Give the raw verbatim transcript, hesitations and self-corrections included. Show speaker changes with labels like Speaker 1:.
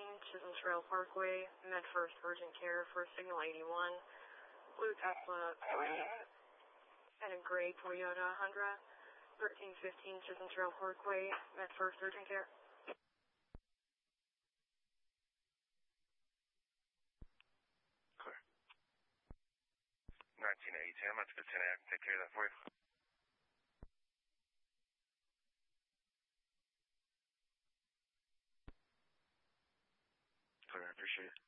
Speaker 1: Chisholm Trail Parkway, MedFirst Urgent Care for Signal eighty-one, Blue Tesla and a gray Toyota Tundra, thirteen fifteen Chisholm Trail Parkway, MedFirst Urgent Care.
Speaker 2: Clear. nineteen eighty-two, I'm about to go ten A, I can take care of that for you. Clear, I appreciate it.